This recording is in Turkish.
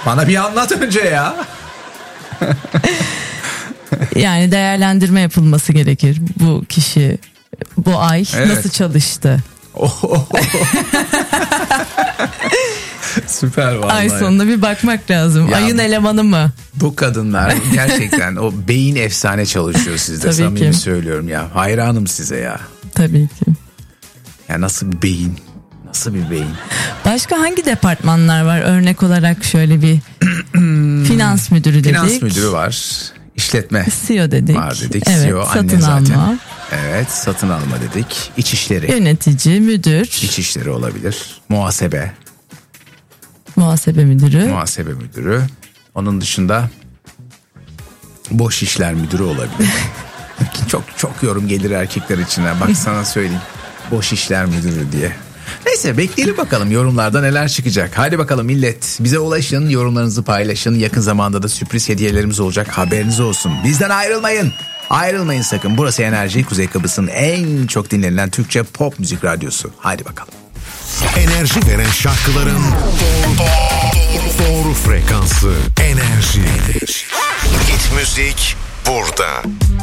Bana bir anlat önce ya. Yani değerlendirme yapılması gerekir. Bu kişi bu ay nasıl çalıştı? Süper vallahi. Ay sonunda bir bakmak lazım. Ya, ayın elemanı mı? Bu kadınlar gerçekten o beyin efsane çalışıyor sizde. Tabii Samimi ki. söylüyorum ya. Hayranım size ya. Tabii ki. Ya nasıl bir beyin? Nasıl bir beyin? Başka hangi departmanlar var? Örnek olarak şöyle bir finans müdürü dedik. Finans müdürü var. İşletme CEO dedik. var dedik. Evet, CEO satın anne zaten. alma. Evet, satın alma dedik. İçişleri. Yönetici, müdür. İçişleri olabilir. Muhasebe. Muhasebe müdürü. Muhasebe müdürü. Onun dışında boş işler müdürü olabilir. çok yorum gelir erkekler içine. Bak sana söyleyeyim. Boş işler müdürü diye. Neyse bekleyelim bakalım yorumlarda neler çıkacak. Hadi bakalım millet, bize ulaşın, yorumlarınızı paylaşın. Yakın zamanda da sürpriz hediyelerimiz olacak, haberiniz olsun. Bizden ayrılmayın. Ayrılmayın sakın. Burası Enerji, Kuzey Kıbrıs'ın en çok dinlenilen Türkçe pop müzik radyosu. Hadi bakalım. Enerji veren şarkıların doğru frekansı. Enerji. Hit müzik burada.